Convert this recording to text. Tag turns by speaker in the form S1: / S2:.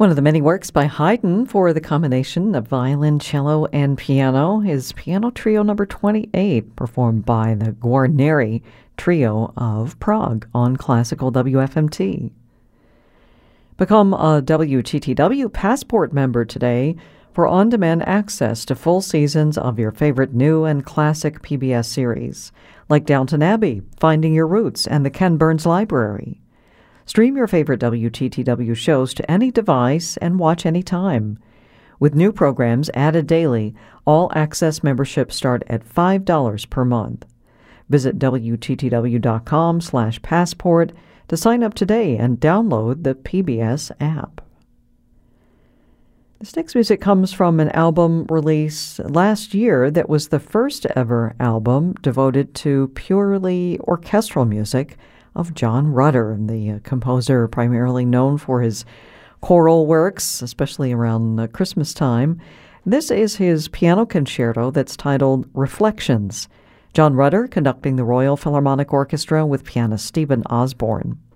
S1: One of the many works by Haydn for the combination of violin, cello, and piano is Piano Trio No. 28, performed by the Guarneri Trio of Prague on Classical WFMT. Become a WTTW Passport member today for on-demand access to full seasons of your favorite new and classic PBS series, like Downton Abbey, Finding Your Roots, and the Ken Burns Library. Stream your favorite WTTW shows to any device and watch anytime. With new programs added daily, all-access memberships start at $5 per month. Visit WTTW.com/passport to sign up today and download the PBS app. This next music comes from an album released last year that was the first ever album devoted to purely orchestral music of John Rutter, the composer primarily known for his choral works, especially around Christmas time. This is his piano concerto that's titled Reflections. John Rutter conducting the Royal Philharmonic Orchestra with pianist Stephen Osborne.